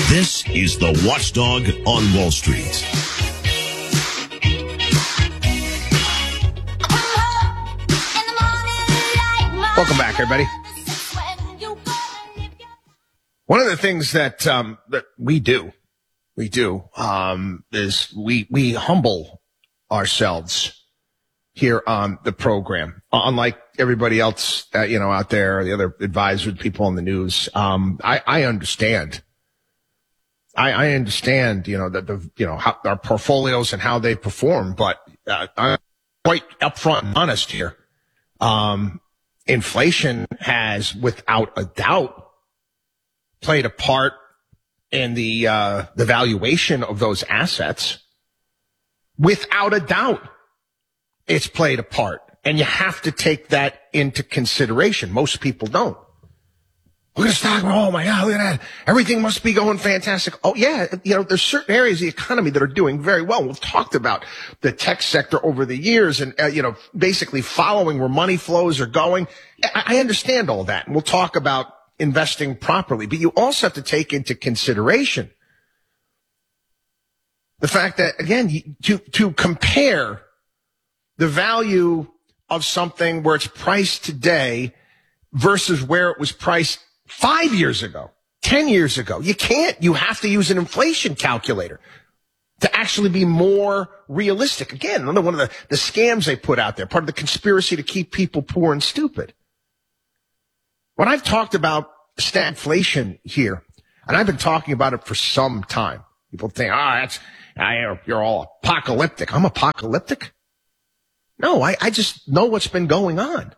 This is the Watchdog on Wall Street. Welcome back, everybody. One of the things that we do is we humble ourselves here on the program. Unlike everybody else, out there, the other advisors, people on the news. I understand. I understand, how our portfolios and how they perform, but I'm quite upfront and honest here. Inflation has, without a doubt, played a part in the valuation of those assets. Without a doubt, it's played a part, and you have to take that into consideration. Most people don't. Look at the stock. Oh my God, look at that. Everything must be going fantastic. Oh yeah. There's certain areas of the economy that are doing very well. We've talked about the tech sector over the years and, basically following where money flows are going. I understand all that. And we'll talk about investing properly, but you also have to take into consideration the fact that, again, to compare the value of something where it's priced today versus where it was priced 5 years ago, 10 years ago. You can't. You have to use an inflation calculator to actually be more realistic. Again, another one of the scams they put out there, part of the conspiracy to keep people poor and stupid. When I've talked about stagflation here, and I've been talking about it for some time, people think, you're all apocalyptic. I'm apocalyptic? No, I just know what's been going on.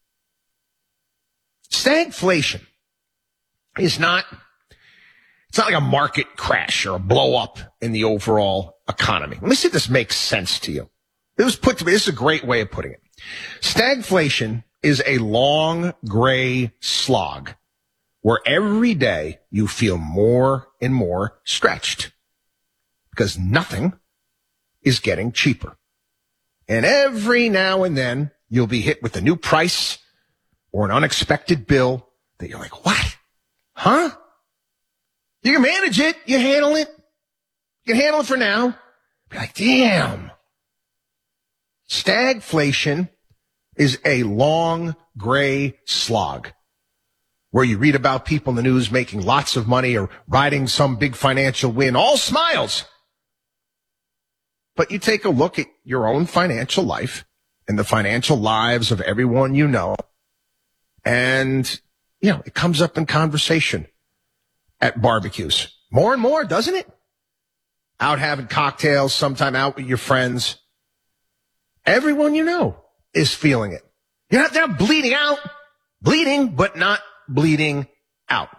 Stagflation it's not like a market crash or a blow up in the overall economy. Let me see if this makes sense to you. This is a great way of putting it. Stagflation is a long gray slog where every day you feel more and more stretched because nothing is getting cheaper. And every now and then you'll be hit with a new price or an unexpected bill that you're like, what? Huh? You can manage it. You handle it. You can handle it for now. Be like, damn. Stagflation is a long gray slog where you read about people in the news making lots of money or riding some big financial win, all smiles. But you take a look at your own financial life and the financial lives of everyone you know, and it comes up in conversation at barbecues. More and more, doesn't it? Out having cocktails, sometime out with your friends. Everyone you know is feeling it. They're not bleeding out. Bleeding, but not bleeding out.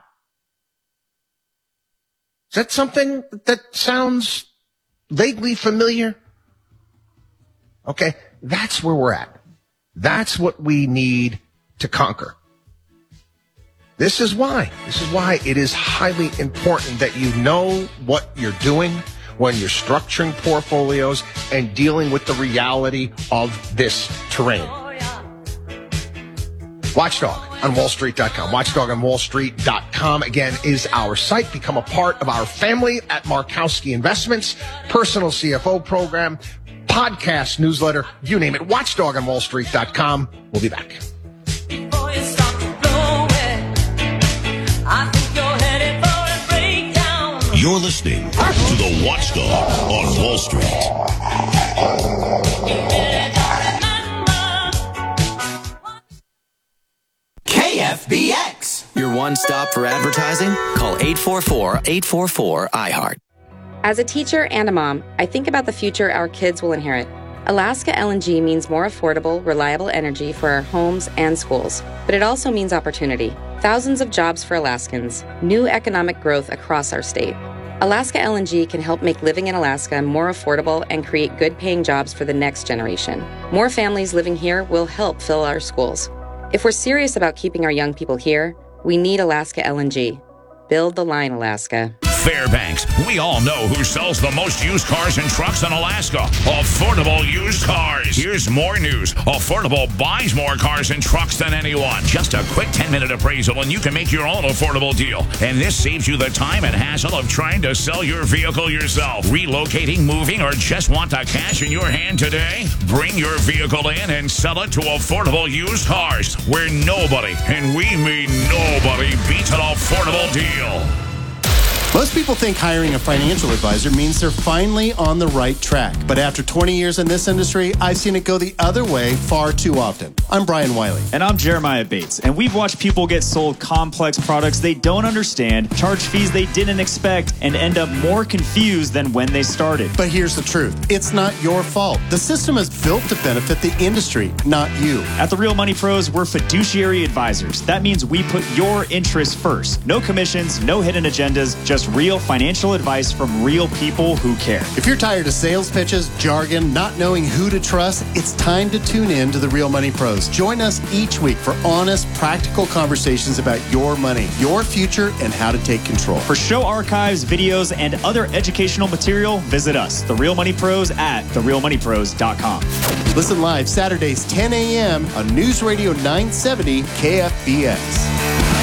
Is that something that sounds vaguely familiar? Okay, that's where we're at. That's what we need to conquer. This is why it is highly important that you know what you're doing when you're structuring portfolios and dealing with the reality of this terrain. Watchdog on WallStreet.com. WatchdogOnWallStreet.com, again, is our site. Become a part of our family at Markowski Investments, personal CFO program, podcast, newsletter, you name it. WatchdogOnWallStreet.com. We'll be back. You're listening to the Watchdog on Wall Street. KFBX. Your one stop for advertising? Call 844-844-iHeart. As a teacher and a mom, I think about the future our kids will inherit. Alaska LNG means more affordable, reliable energy for our homes and schools. But it also means opportunity. Thousands of jobs for Alaskans, new economic growth across our state. Alaska LNG can help make living in Alaska more affordable and create good-paying jobs for the next generation. More families living here will help fill our schools. If we're serious about keeping our young people here, we need Alaska LNG. Build the line, Alaska. Fairbanks. We all know who sells the most used cars and trucks in Alaska. Affordable Used Cars. Here's more news. Affordable buys more cars and trucks than anyone. Just a quick 10-minute appraisal and you can make your own affordable deal. And this saves you the time and hassle of trying to sell your vehicle yourself. Relocating, moving, or just want the cash in your hand today? Bring your vehicle in and sell it to Affordable Used Cars, where nobody, and we mean nobody, beats an affordable deal. Most people think hiring a financial advisor means they're finally on the right track. But after 20 years in this industry, I've seen it go the other way far too often. I'm Brian Wiley. And I'm Jeremiah Bates. And we've watched people get sold complex products they don't understand, charge fees they didn't expect, and end up more confused than when they started. But here's the truth. It's not your fault. The system is built to benefit the industry, not you. At the Real Money Pros, we're fiduciary advisors. That means we put your interests first. No commissions, no hidden agendas, just real financial advice from real people who care. If you're tired of sales pitches, jargon, not knowing who to trust, it's time to tune in to the Real Money Pros. Join us each week for honest, practical conversations about your money, your future, and how to take control. For show archives, videos, and other educational material, visit us, The Real Money Pros, at therealmoneypros.com. Listen live Saturdays 10 a.m. on News Radio 970 KFBX.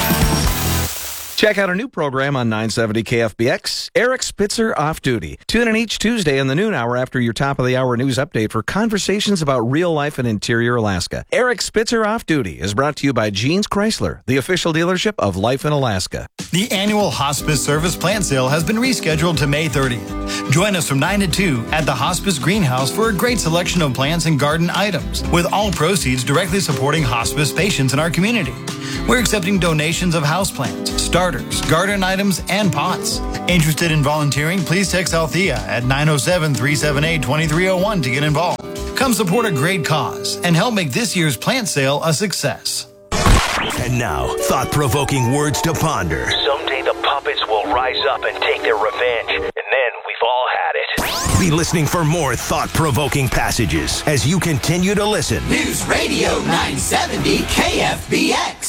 Check out a new program on 970 KFBX, Eric Spitzer Off Duty. Tune in each Tuesday in the noon hour after your top of the hour news update for conversations about real life in interior Alaska. Eric Spitzer Off Duty is brought to you by Jeans Chrysler, the official dealership of Life in Alaska. The annual Hospice Service Plant Sale has been rescheduled to May 30th. Join us from 9 to 2 at the Hospice Greenhouse for a great selection of plants and garden items, with all proceeds directly supporting hospice patients in our community. We're accepting donations of houseplants, starters, garden items, and pots. Interested in volunteering, please text Althea at 907-378-2301 to get involved. Come support a great cause and help make this year's plant sale a success. And now, thought-provoking words to ponder. Someday the puppets will rise up and take their revenge, and then we've all had it. Be listening for more thought-provoking passages as you continue to listen. News Radio 970 KFBX.